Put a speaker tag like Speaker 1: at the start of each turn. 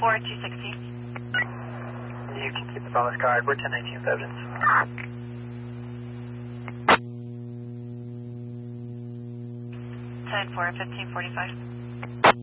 Speaker 1: 260.
Speaker 2: You can keep the promise card. We're 1019 Evidence.
Speaker 1: Ten for 1545.